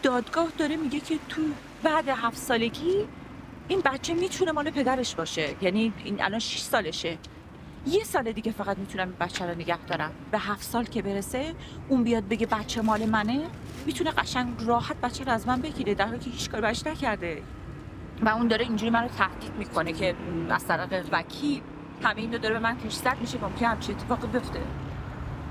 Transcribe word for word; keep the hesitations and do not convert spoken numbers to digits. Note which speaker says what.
Speaker 1: دادگاه داره میگه که تو بعد هفت سالگی این بچه میتونه مال پدرش باشه، یعنی این الان شش سالشه، یه سال دیگه فقط میتونم این بچه رو نگه دارم. به هفت سال که برسه اون بیاد بگه بچه مال منه، میتونه قشنگ راحت بچه رو از من بگیره در حالی که هیچ کاری براش نکرده. و اون داره اینجوری منو تهدید میکنه که از طریق وکیل همه اینو داره به من پیش‌زد میشه، ممکنه همچین اتفاقی بیفته.